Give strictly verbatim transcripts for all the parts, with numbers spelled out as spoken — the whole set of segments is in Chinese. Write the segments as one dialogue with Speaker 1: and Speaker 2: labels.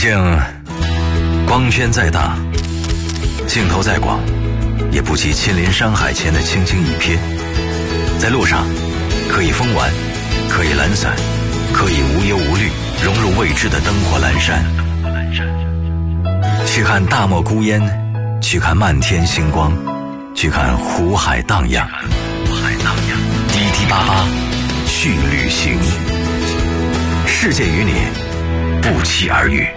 Speaker 1: 竟光圈再大，镜头再广，也不及亲临山海前的轻轻一瞥。在路上可以疯玩，可以懒散，可以无忧无虑，融入未知的灯火阑珊。去看大漠孤烟，去看漫天星光，去看湖海荡漾。滴滴八八去旅行，世界与你不期而遇。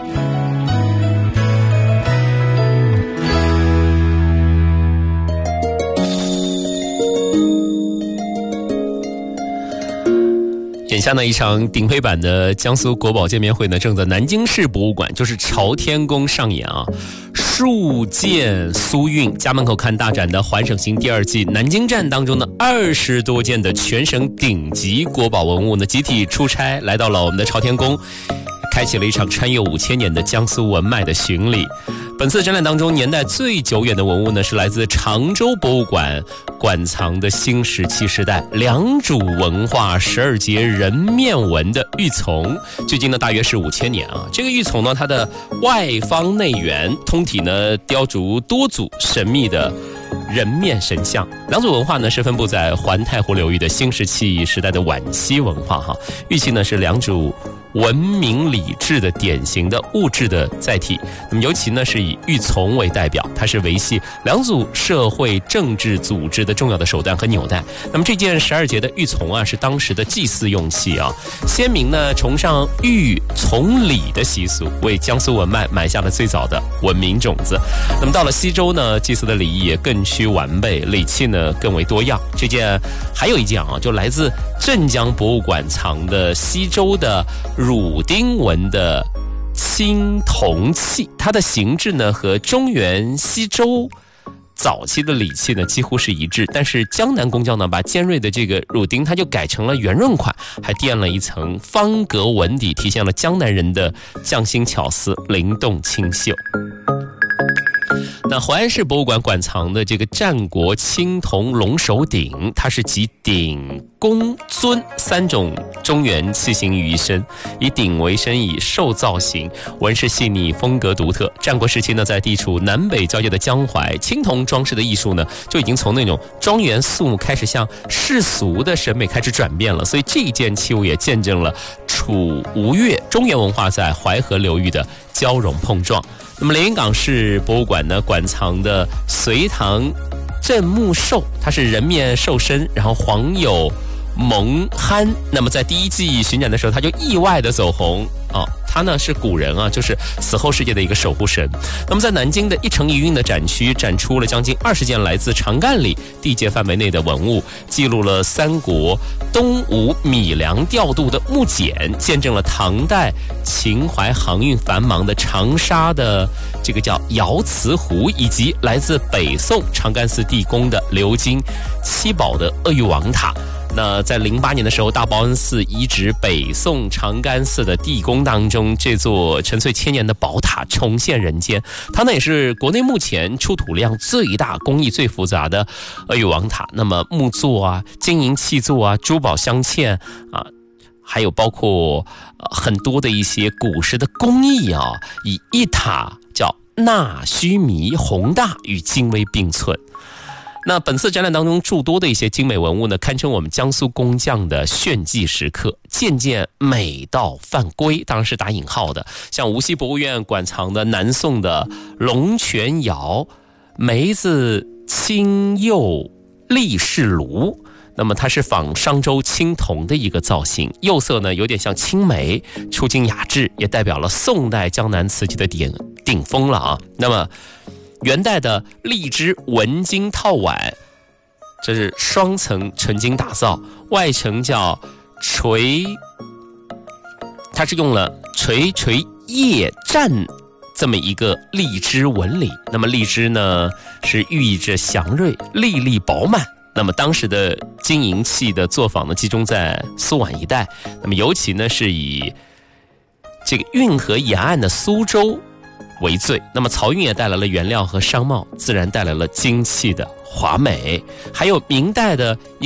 Speaker 2: 眼下呢，一场顶配版的江苏国宝见面会呢，正在南京市博物馆，就是朝天宫上演啊。数件苏运家门口看大展的环省行第二季南京站当中的二十多件的全省顶级国宝文物呢，集体出差来到了我们的朝天宫，开启了一场穿越五千年的江苏文脉的巡礼。本次展览当中，年代最久远的文物呢，是来自常州博物馆馆藏的新石器时代良渚文化十二节人面纹的玉琮，距今呢大约是五千年啊。这个玉琮呢，它的外方内圆，通体呢雕琢多组神秘的人面神像。良渚文化呢是分布在环太湖流域的新石器时代的晚期文化哈。玉器呢是良渚文明礼制的典型的物质的载体，那么尤其呢是以玉琮为代表，它是维系良渚社会政治组织的重要的手段和纽带。那么这件十二节的玉琮啊，是当时的祭祀用器啊，先民呢崇尚玉琮礼的习俗，为江苏文脉埋下了最早的文明种子。那么到了西周呢，祭祀的礼仪也更趋完备，礼器呢更为多样。这件还有一件啊，就来自镇江博物馆藏的西周的汝丁纹的青铜器，它的形制呢和中原西周早期的礼器呢几乎是一致，但是江南工匠呢把尖锐的这个汝丁它就改成了圆润款，还垫了一层方格纹底，体现了江南人的匠心巧思，灵动清秀。那淮安市博物馆馆藏的这个战国青铜龙首鼎，它是集鼎、弓、尊三种中原器型于一身，以鼎为身，以兽造型，纹饰细腻，风格独特。战国时期呢，在地处南北交界的江淮，青铜装饰的艺术呢，就已经从那种庄园肃穆开始向世俗的审美开始转变了。所以这一件器物也见证了楚吴越中原文化在淮河流域的交融碰撞。那么连云港市博物馆呢馆藏的隋唐镇墓兽，它是人面兽身，然后黄有蒙憨。那么在第一季巡展的时候，他就意外的走红哦，他呢是古人啊，就是死后世界的一个守护神。那么在南京的一城一韵的展区展出了将近二十件来自长干里地界范围内的文物，记录了三国东吴米粮调度的木简，见证了唐代秦淮航运繁忙的长沙的这个叫瑶瓷壶，以及来自北宋长干寺地宫的鎏金七宝的鄂豫王塔。那在零八年的时候，大报恩寺遗址北宋长干寺的地宫当中，这座沉睡千年的宝塔重现人间。它呢也是国内目前出土量最大、工艺最复杂的鄂豫王塔。那么木座啊、金银器座啊、珠宝镶嵌啊，还有包括、呃、很多的一些古时的工艺啊，以一塔叫纳须弥宏大与精微并存。那本次展览当中诸多的一些精美文物呢，堪称我们江苏工匠的炫技时刻，件件美到犯规，当然是打引号的。像无锡博物院馆藏的南宋的龙泉窑梅子青釉立式炉，那么它是仿商周青铜的一个造型，釉色呢有点像青梅，出京雅致，也代表了宋代江南瓷器的顶顶峰了啊。那么元代的荔枝文金套碗，这是双层纯金打造，外层叫垂，它是用了垂垂叶战这么一个荔枝纹理。那么荔枝呢是寓意着祥瑞、粒粒饱满。那么当时的金银器的作坊呢集中在苏皖一带，那么尤其呢是以这个运河沿岸的苏州为最。那么漕运也带来了原料和商贸，自然带来了金器的华美。还有明代的